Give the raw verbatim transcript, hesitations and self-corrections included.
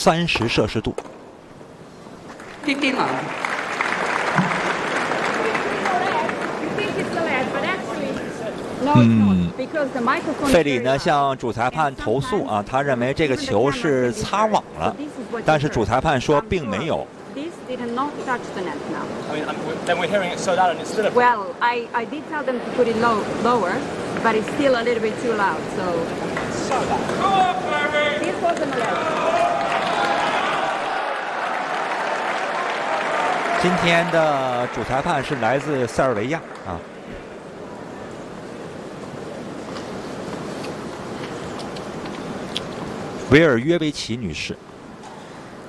三十摄氏度。 fifteen on. 嗯，费里呢向主裁判投诉啊，他认为这个球是擦网了，但是主裁判说并没有。 This did not touch the net now. I mean, then we're hearing it so loud and it's still a... Well, I, I did tell them to put it low, lower, but it's still a little bit too loud, so... So loud. This wasn't allowed. 今天的主裁判是来自塞尔维亚啊。 维尔约维奇女士。